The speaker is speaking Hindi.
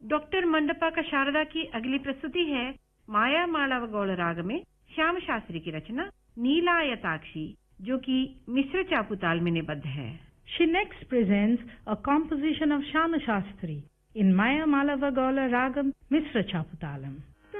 डॉक्टर मंडपा का शारदा की अगली प्रस्तुति है माया मालव गौड़ राग में श्याम शास्त्री की रचना नीलायताक्षी, जो कि मिश्र चापुताल में निबद्ध है। She next presents a composition of Shyama Shastri in Maya Malava Gaula Ragam Misra Chaputalam.